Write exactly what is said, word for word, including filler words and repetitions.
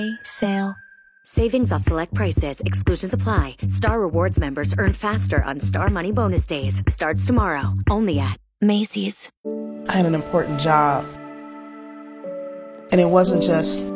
Sale. Savings off select prices. Exclusions apply. Star Rewards members earn faster on Star Money Bonus Days. Starts tomorrow. Only at Macy's. I had an important job. And it wasn't just